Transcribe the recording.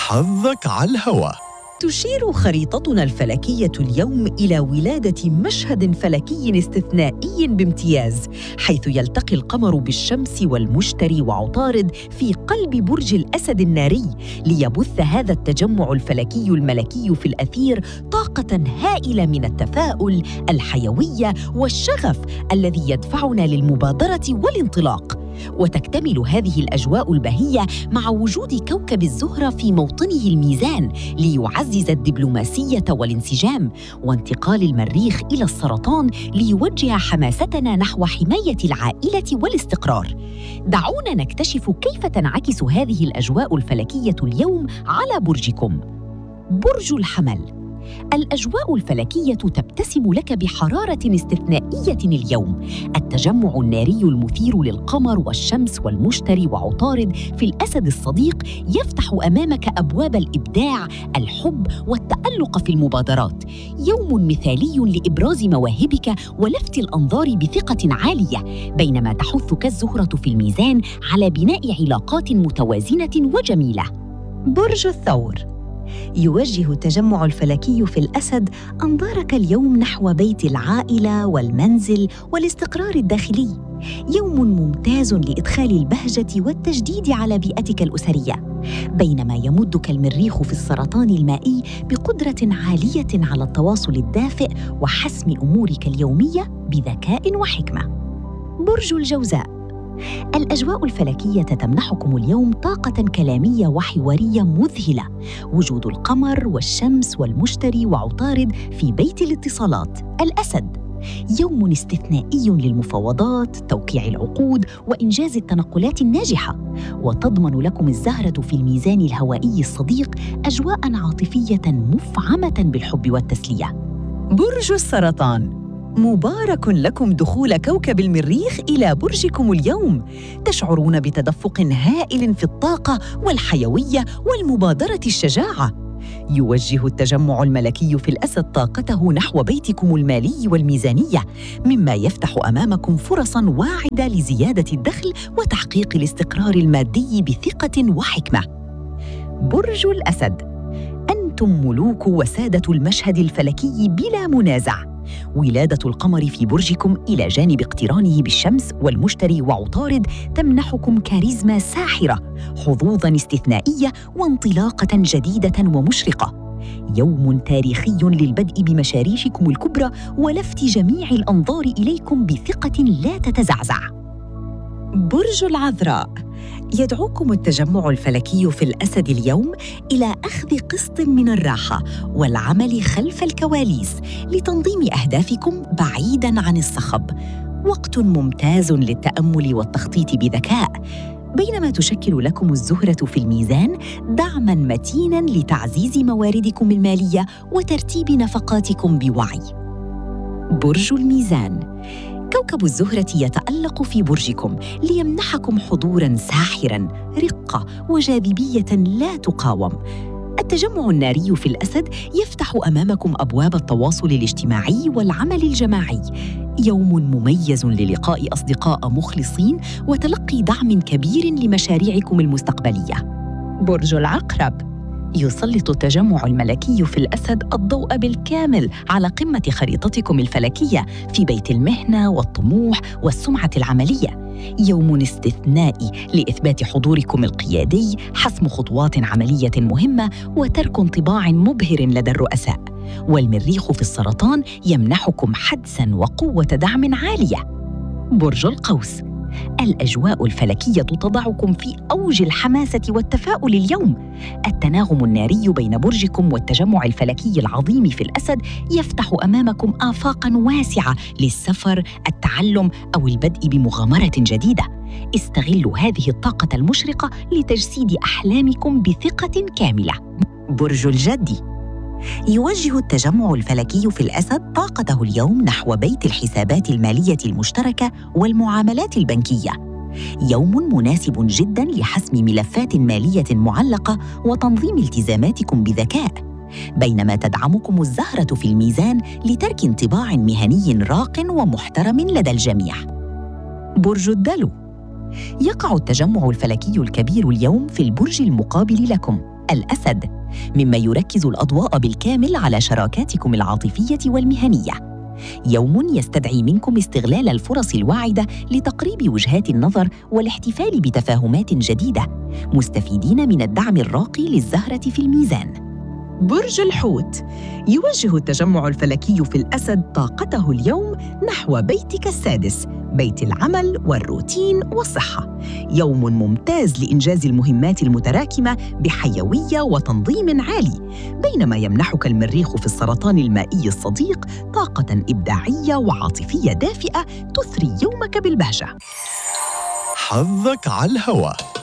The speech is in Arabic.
حظك على الهوا. تشير خريطتنا الفلكية اليوم إلى ولادة مشهد فلكي استثنائي بامتياز، حيث يلتقي القمر بالشمس والمشتري وعطارد في قلب برج الأسد الناري، ليبث هذا التجمع الفلكي الملكي في الأثير طاقة هائلة من التفاؤل، الحيوية والشغف الذي يدفعنا للمبادرة والانطلاق. وتكتمل هذه الأجواء البهية مع وجود كوكب الزهرة في موطنه الميزان ليعزز الدبلوماسية والانسجام، وانتقال المريخ إلى السرطان ليوجه حماستنا نحو حماية العائلة والاستقرار. دعونا نكتشف كيف تنعكس هذه الأجواء الفلكية اليوم على برجكم. برج الحمل. الأجواء الفلكية تبتسم لك بحرارة استثنائية اليوم. التجمع الناري المثير للقمر والشمس والمشتري وعطارد في الأسد الصديق يفتح أمامك أبواب الإبداع، الحب والتألق في المبادرات. يوم مثالي لإبراز مواهبك ولفت الأنظار بثقة عالية، بينما تحثك الزهرة في الميزان على بناء علاقات متوازنة وجميلة. برج الثور. يوجه التجمع الفلكي في الأسد أنظارك اليوم نحو بيت العائلة والمنزل والاستقرار الداخلي. يوم ممتاز لإدخال البهجة والتجديد على بيئتك الأسرية، بينما يمدك المريخ في السرطان المائي بقدرة عالية على التواصل الدافئ وحسم أمورك اليومية بذكاء وحكمة. برج الجوزاء. الأجواء الفلكية تمنحكم اليوم طاقة كلامية وحوارية مذهلة. وجود القمر والشمس والمشتري وعطارد في بيت الاتصالات الأسد. يوم استثنائي للمفاوضات، توقيع العقود وإنجاز التنقلات الناجحة. وتضمن لكم الزهرة في الميزان الهوائي الصديق أجواء عاطفية مفعمة بالحب والتسلية. برج السرطان. مبارك لكم دخول كوكب المريخ إلى برجكم اليوم. تشعرون بتدفق هائل في الطاقة والحيوية والمبادرة الشجاعة. يوجه التجمع الملكي في الأسد طاقته نحو بيتكم المالي والميزانية، مما يفتح أمامكم فرصاً واعدة لزيادة الدخل وتحقيق الاستقرار المادي بثقة وحكمة. برج الأسد. أنتم ملوك وسادة المشهد الفلكي بلا منازع. ولادة القمر في برجكم إلى جانب اقترانه بالشمس والمشتري وعطارد تمنحكم كاريزما ساحرة، حظوظاً استثنائية وانطلاقة جديدة ومشرقة. يوم تاريخي للبدء بمشاريعكم الكبرى ولفت جميع الأنظار إليكم بثقة لا تتزعزع. برج العذراء. يدعوكم التجمع الفلكي في الأسد اليوم إلى أخذ قسط من الراحة والعمل خلف الكواليس لتنظيم أهدافكم بعيداً عن الصخب. وقت ممتاز للتأمل والتخطيط بذكاء، بينما تشكل لكم الزهرة في الميزان دعماً متيناً لتعزيز مواردكم المالية وترتيب نفقاتكم بوعي. برج الميزان. كوكب الزهرة يتألق في برجكم ليمنحكم حضوراً ساحراً، رقة وجاذبية لا تقاوم. التجمع الناري في الأسد يفتح أمامكم أبواب التواصل الاجتماعي والعمل الجماعي. يوم مميز للقاء أصدقاء مخلصين وتلقي دعم كبير لمشاريعكم المستقبلية. برج العقرب. يسلط التجمع الملكي في الأسد الضوء بالكامل على قمة خريطتكم الفلكية في بيت المهنة والطموح والسمعة العملية. يوم استثنائي لإثبات حضوركم القيادي، حسم خطوات عملية مهمة وترك انطباع مبهر لدى الرؤساء. والمريخ في السرطان يمنحكم حدساً وقوة دعم عالية. برج القوس. الأجواء الفلكية تضعكم في أوج الحماسة والتفاؤل اليوم. التناغم الناري بين برجكم والتجمع الفلكي العظيم في الأسد يفتح أمامكم آفاقاً واسعة للسفر، التعلم أو البدء بمغامرة جديدة. استغلوا هذه الطاقة المشرقة لتجسيد أحلامكم بثقة كاملة. برج الجدي. يوجه التجمع الفلكي في الأسد طاقته اليوم نحو بيت الحسابات المالية المشتركة والمعاملات البنكية. يوم مناسب جداً لحسم ملفات مالية معلقة وتنظيم التزاماتكم بذكاء، بينما تدعمكم الزهرة في الميزان لترك انطباع مهني راق ومحترم لدى الجميع. برج الدلو. يقع التجمع الفلكي الكبير اليوم في البرج المقابل لكم، الأسد، مما يركز الأضواء بالكامل على شراكاتكم العاطفية والمهنية. يوم يستدعي منكم استغلال الفرص الواعدة لتقريب وجهات النظر والاحتفال بتفاهمات جديدة، مستفيدين من الدعم الراقي للزهرة في الميزان. برج الحوت، يوجه التجمع الفلكي في الأسد طاقته اليوم نحو بيتك السادس، بيت العمل والروتين والصحة. يوم ممتاز لإنجاز المهمات المتراكمة بحيوية وتنظيم عالي، بينما يمنحك المريخ في السرطان المائي الصديق طاقة إبداعية وعاطفية دافئة تثري يومك بالبهجة. حظك على الهوا.